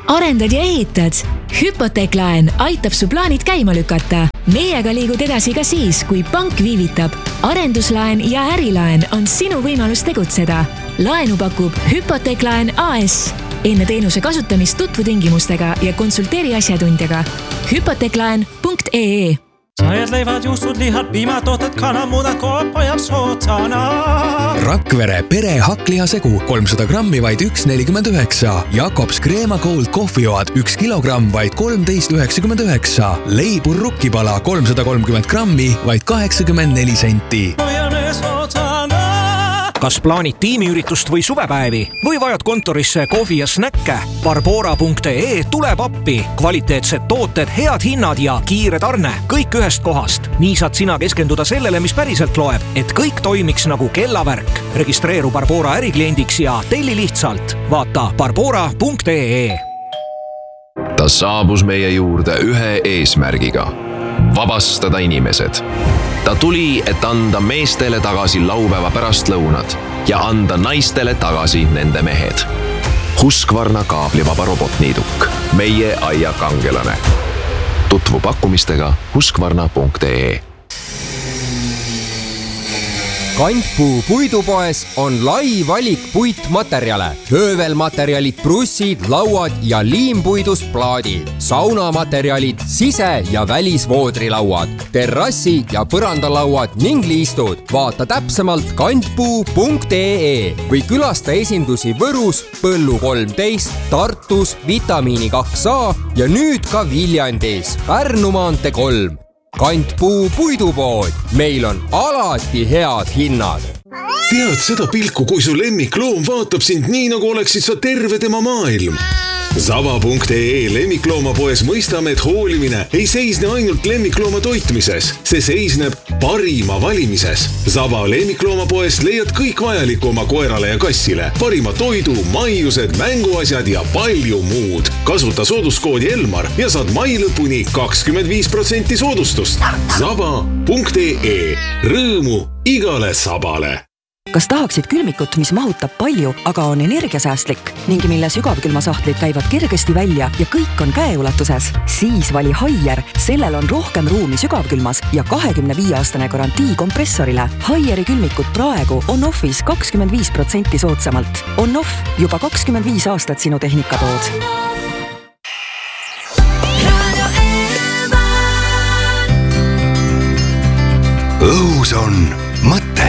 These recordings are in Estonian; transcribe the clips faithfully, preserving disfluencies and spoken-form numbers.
arendad ja ehitad? Hüpoteeklaen aitab su plaanid käima lükata. Meiega liigud edasi ka siis, kui pank viivitab. Arenduslaen ja ärilaen on sinu võimalus tegutseda. Laenu pakub Hüpoteeklaen A S. Enne teenuse kasutamist tutvu tingimustega ja konsulteeri asjatundjaga. hüpoteeklaen punkt ee Sajad leivad, juustud, lihad, piimatooted, kanamudad, koop ajab sootsana. Rakvere pere hakklihasegu kolmsada grammi vaid üks nelikümmend üheksa. Jakobs Kreema Gold kohvijoad üks kilogramm vaid kolmteist üheksakümmend üheksa. Leibur rukkipala kolmsada kolmkümmend grammi vaid kaheksakümmend neli senti. Kas plaanid tiimiüritust või suvepäevi või vajad kontorisse kohvi ja snäkke? Barbora punkt ee tuleb appi. Kvaliteetsed tooted, head hinnad ja kiire tarne. Kõik ühest kohast. Nii saad sina keskenduda sellele, mis päriselt loeb, et kõik toimiks nagu kellavärk. Registreeru Barbora ärikliendiks ja telli lihtsalt. Vaata barbora punkt ee. Ta saabus meie juurde ühe eesmärgiga. Vabastada inimesed. Ta tuli, et anda meestele tagasi laupäeva pärastlõunad ja anda naistele tagasi nende mehed. Husqvarna kaablivaba robotniiduk. Meie aia kangelane. Tutvu pakkumistega husqvarna punkt ee. Kantpuu puidupoes on lai valik puitmaterjale. Höövelmaterjalid, brussid, lauad ja liimpuidust plaadid. Saunamaterjalid, sise- ja välisvoodrilauad, terrassi- ja põrandalauad ning liistud. Vaata täpsemalt kantpuu punkt ee või külasta esindusi Võrus, Põllu kolmteist, Tartus, Vitamiini kaks A ja nüüd ka Viljandis, Pärnu maantee kolm. Kantpuu puidupood. Meil on alati head hinnad. Tead seda pilku, kui su lemmikloom vaatab sind nii, nagu oleksid sa terve tema maailm? Zava punkt ee lemmikloomapoes mõistame, et hoolimine ei seisne ainult lemmiklooma toitmises. See seisneb parima valimises. Zava lemmikloomapoes leiad kõik vajaliku oma koerale ja kassile. Parima toidu, maiused, mänguasjad ja palju muud. Kasuta sooduskoodi Elmar ja saad mai lõpuni kakskümmend viis protsenti soodustust. Zava punkt ee. Rõõmu igale sabale. Kas tahaksid külmikut, mis mahutab palju, aga on energiasäästlik ning mille sügavkülmasahtlid käivad kergesti välja ja kõik on käeulatuses? Siis vali Haier. Sellel on rohkem ruumi sügavkülmas ja kahekümne viie aastane garantii kompressorile. Haieri külmikut praegu on offis kakskümmend viis protsenti soodsamalt. On off juba kakskümmend viis aastat sinu tehnikatood. Õhus on mõte.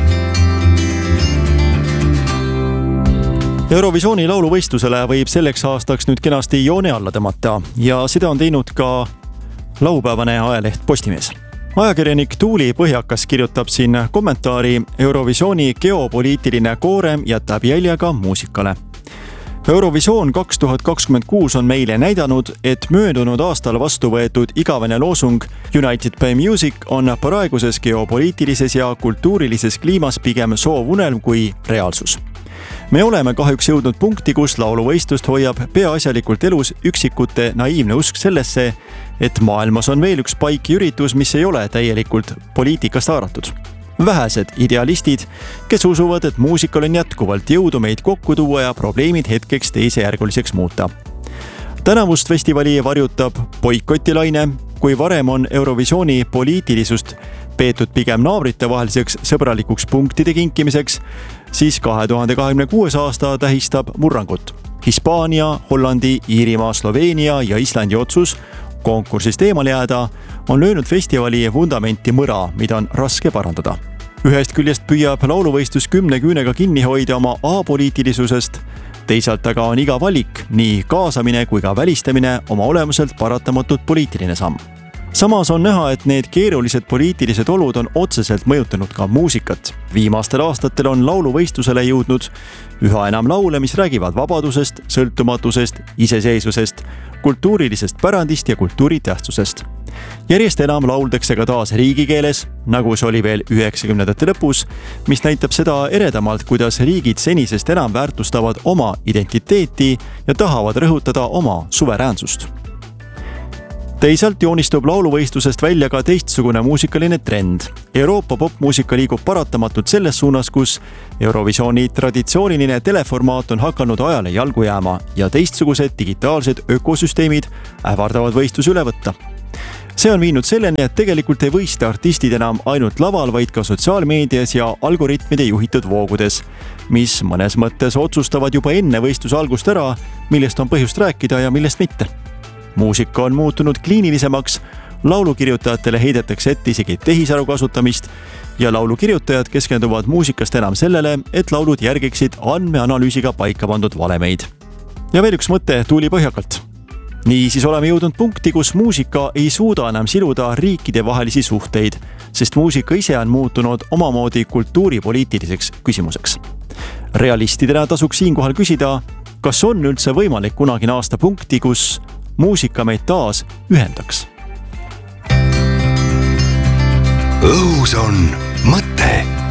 Eurovisiooni lauluvõistlusele võib selleks aastaks nüüd kenasti joone alla tõmmata ja seda on teinud ka laupäevane ajaleht Postimees. Ajakirjanik Tuuli Põhjakas kirjutab siin kommentaari: Eurovisiooni geopoliitiline koorem jätab jäljega muusikale. Eurovisioon kaks tuhat kakskümmend kuus on meile näidanud, et möödunud aastal vastu võetud igavene loosung United by Music on praeguses geopoliitilises ja kultuurilises kliimas pigem soovunelm kui reaalsus. Me oleme kahjuks jõudnud punkti, kus lauluvõistlust hoiab peaasjalikult elus üksikute naiivne usk sellesse, et maailmas on veel üks paiki üritus, mis ei ole täielikult poliitikast haaratud. Vähesed idealistid, kes usuvad, et muusikal on jätkuvalt jõudu meid kokku tuua ja probleemid hetkeks teisejärguliseks muuta. Tänavust festivali varjutab boikotilaine, kui varem on Eurovisiooni poliitilisust peetud pigem naabrite vaheliseks sõbralikuks punktide kinkimiseks, siis kahe tuhande kahekümne kuues aasta tähistab murrangut. Hispaania, Hollandi, Iirimaa, Sloveenia ja Islandi otsus konkursist eemal jääda on löönud festivali vundamenti mõra, mida on raske parandada. Ühest küljest püüab lauluvõistlus kümne küünega kinni hoida oma apoliitilisusest, teisalt aga on iga valik, nii kaasamine kui ka välistamine oma olemuselt paratamatult poliitiline samm. Samas on näha, et need keerulised poliitilised olud on otseselt mõjutanud ka muusikat. Viimastel aastatel on lauluvõistlusele jõudnud üha enam laule, mis räägivad vabadusest, sõltumatusest, iseseisvusest, kultuurilisest pärandist ja kultuuritähtsusest. Järjest enam lauldakse ka taas riigikeeles, nagu see oli veel üheksakümnendate lõpus, mis näitab seda eredamalt, kuidas riigid senisest enam väärtustavad oma identiteeti ja tahavad rõhutada oma suveräänsust. teisalt joonistub lauluvõistlusest välja ka teistsugune muusikaline trend. Euroopa popmuusika liigub paratamatult selles suunas, kus Eurovisiooni traditsiooniline teleformaat on hakanud ajale jalgu jääma ja teistsugused digitaalsed ökosüsteemid ähvardavad võistlus üle võtta. See on viinud selleni, et tegelikult ei võista artistid enam ainult laval, vaid ka sotsiaalmeedias ja algoritmide juhitud voogudes, mis mõnes mõttes otsustavad juba enne võistluse algust ära, millest on põhjust rääkida ja millest mitte. Muusika on muutunud kliinilisemaks, laulukirjutajatele heidetakse ette isegi tehisaru kasutamist ja laulukirjutajad keskenduvad muusikast enam sellele, et laulud järgiksid andmeanalüüsiga paika pandud valemeid. Ja veel üks mõte Tuuli Põhjakalt. Niisiis oleme jõudnud punkti, kus muusika ei suuda enam siluda riikide vahelisi suhteid, sest muusika ise on muutunud omamoodi kultuuripoliitiliseks küsimuseks. Realistidena tasuks siinkohal küsida, kas on üldse võimalik kunagi naasta punkti, kus muusika meid taas ühendaks. Õhus on mõte.